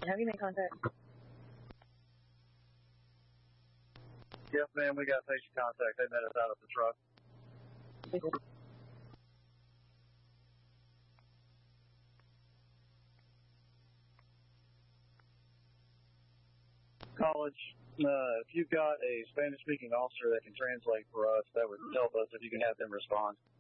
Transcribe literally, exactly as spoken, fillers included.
Have you made contact? Yes, ma'am, we got patient contact. They met us out of the truck. College, uh, if you've got a Spanish-speaking officer that can translate for us, that would help us if you can have them respond.